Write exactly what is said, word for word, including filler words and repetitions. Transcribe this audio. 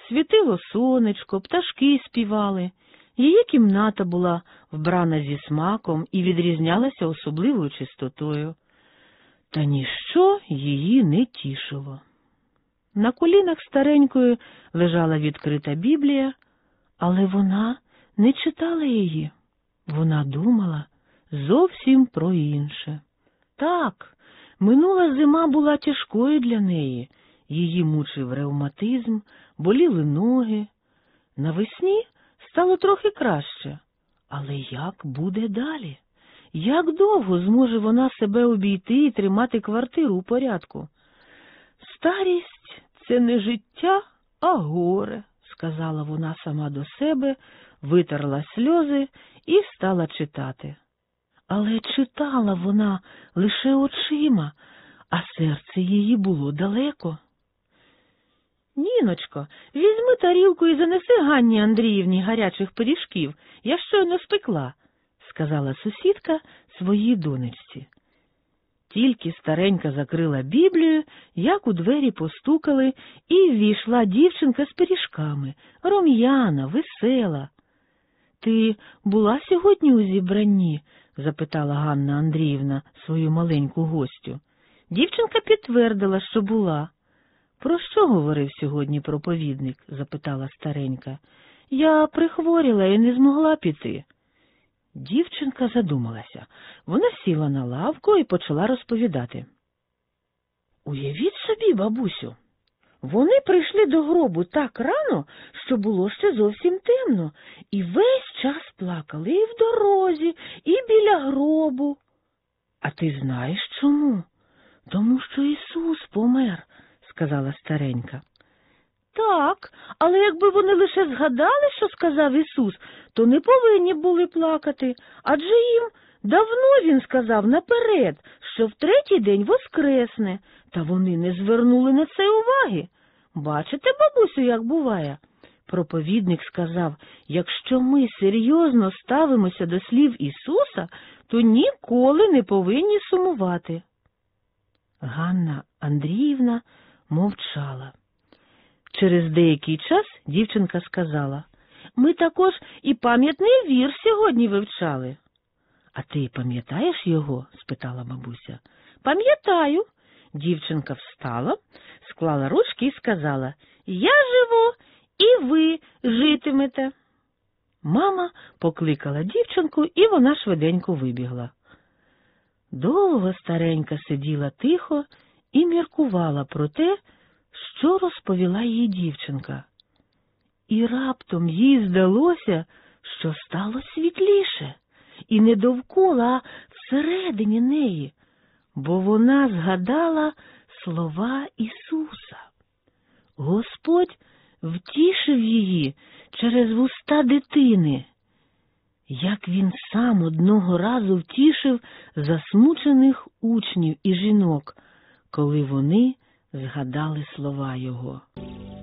Світило сонечко, пташки співали. Її кімната була вбрана зі смаком і відрізнялася особливою чистотою. Та ніщо її не тішило. На колінах старенької лежала відкрита Біблія, але вона не читала її. Вона думала зовсім про інше. Так, минула зима була тяжкою для неї. Її мучив ревматизм, боліли ноги. Навесні стало трохи краще. Але як буде далі? Як довго зможе вона себе обійти і тримати квартиру у порядку? Старість – це не життя, а горе, сказала вона сама до себе, витерла сльози і стала читати. Але читала вона лише очима, а серце її було далеко. «Ніночко, візьми тарілку і занеси Ганні Андріївні гарячих пиріжків, я щойно спекла», – сказала сусідка своїй донечці. Тільки старенька закрила Біблію, як у двері постукали, і ввійшла дівчинка з пиріжками, рум'яна, весела. «Ти була сьогодні у зібранні?» – запитала Ганна Андріївна свою маленьку гостю. Дівчинка підтвердила, що була. «Про що говорив сьогодні проповідник?» – запитала старенька. «Я прихворіла і не змогла піти». Дівчинка задумалася. Вона сіла на лавку і почала розповідати. «Уявіть собі, бабусю, вони прийшли до гробу так рано, що було ще зовсім темно, і весь час плакали і в дорозі, і біля гробу». «А ти знаєш чому?» «Тому що Ісус помер», – сказала старенька. «Так, але якби вони лише згадали, що сказав Ісус, то не повинні були плакати, адже їм давно Він сказав наперед, що в третій день воскресне, та вони не звернули на це уваги. Бачите, бабусю, як буває?» Проповідник сказав, якщо ми серйозно ставимося до слів Ісуса, то ніколи не повинні сумувати. Ганна Андріївна мовчала. Через деякий час дівчинка сказала, «Ми також і пам'ятний вірш сьогодні вивчали». «А ти пам'ятаєш його?» – спитала бабуся. «Пам'ятаю». Дівчинка встала, склала ручки і сказала, «Я живу, і ви житимете». Мама покликала дівчинку, і вона швиденько вибігла. Довго старенька сиділа тихо і міркувала про те, що розповіла їй дівчинка. І раптом їй здалося, що стало світліше, і не довкола, а всередині неї, бо вона згадала слова Ісуса. Господь втішив її через вуста дитини, як Він сам одного разу втішив засмучених учнів і жінок, коли вони згадали слова Його.